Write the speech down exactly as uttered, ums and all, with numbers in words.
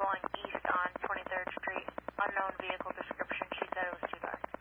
going east on twenty-third Street. Unknown vehicle description. She said it was too dark.